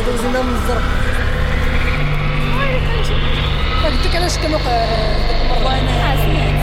دوزينا من الزرق. قلت لك علاش كنوقع ديك المره وانا